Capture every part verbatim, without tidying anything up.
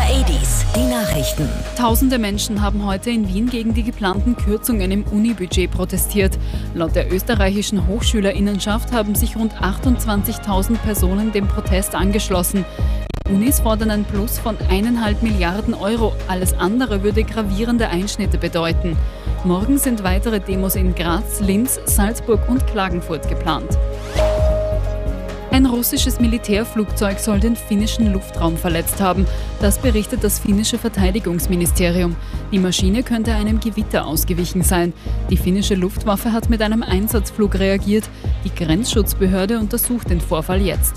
achtziger, die Nachrichten. Tausende Menschen haben heute in Wien gegen die geplanten Kürzungen im Unibudget protestiert. Laut der österreichischen Hochschülerinnenschaft haben sich rund achtundzwanzigtausend Personen dem Protest angeschlossen. Die Unis fordern ein Plus von eineinhalb Milliarden Euro. Alles andere würde gravierende Einschnitte bedeuten. Morgen sind weitere Demos in Graz, Linz, Salzburg und Klagenfurt geplant. Ein russisches Militärflugzeug soll den finnischen Luftraum verletzt haben. Das berichtet das finnische Verteidigungsministerium. Die Maschine könnte einem Gewitter ausgewichen sein. Die finnische Luftwaffe hat mit einem Einsatzflug reagiert. Die Grenzschutzbehörde untersucht den Vorfall jetzt.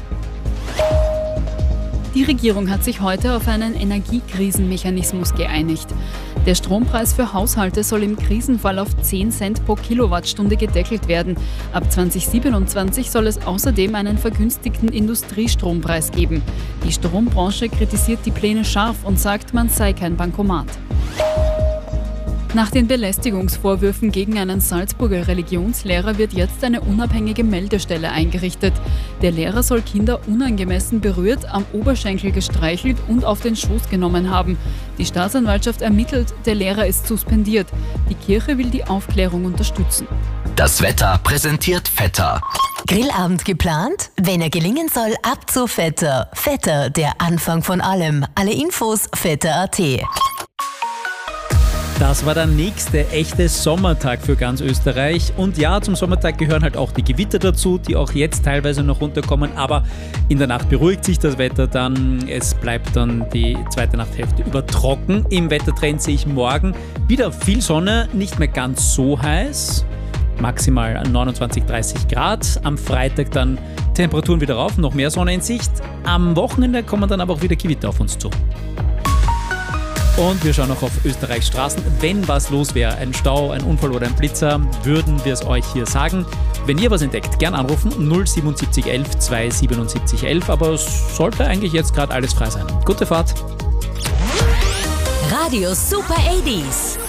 Die Regierung hat sich heute auf einen Energiekrisenmechanismus geeinigt. Der Strompreis für Haushalte soll im Krisenfall auf zehn Cent pro Kilowattstunde gedeckelt werden. Ab zweitausendsiebenundzwanzig soll es außerdem einen vergünstigten Industriestrompreis geben. Die Strombranche kritisiert die Pläne scharf und sagt, man sei kein Bankomat. Nach den Belästigungsvorwürfen gegen einen Salzburger Religionslehrer wird jetzt eine unabhängige Meldestelle eingerichtet. Der Lehrer soll Kinder unangemessen berührt, am Oberschenkel gestreichelt und auf den Schoß genommen haben. Die Staatsanwaltschaft ermittelt, der Lehrer ist suspendiert. Die Kirche will die Aufklärung unterstützen. Das Wetter präsentiert Vetter. Grillabend geplant? Wenn er gelingen soll, ab zu Vetter. Vetter, der Anfang von allem. Alle Infos vetter punkt at. Das war der nächste echte Sommertag für ganz Österreich. Und ja, zum Sommertag gehören halt auch die Gewitter dazu, die auch jetzt teilweise noch runterkommen. Aber in der Nacht beruhigt sich das Wetter dann. Es bleibt dann die zweite Nachthälfte über trocken. Im Wettertrend sehe ich morgen wieder viel Sonne, nicht mehr ganz so heiß. Maximal neunundzwanzig, dreißig Grad. Am Freitag dann Temperaturen wieder rauf, noch mehr Sonne in Sicht. Am Wochenende kommen dann aber auch wieder Gewitter auf uns zu. Und wir schauen noch auf Österreichs Straßen. Wenn was los wäre, ein Stau, ein Unfall oder ein Blitzer, würden wir es euch hier sagen. Wenn ihr was entdeckt, gern anrufen null siebenundsiebzig elf zweihundertsiebenundsiebzig elf. Aber es sollte eigentlich jetzt gerade alles frei sein. Gute Fahrt. Radio Super achtziger.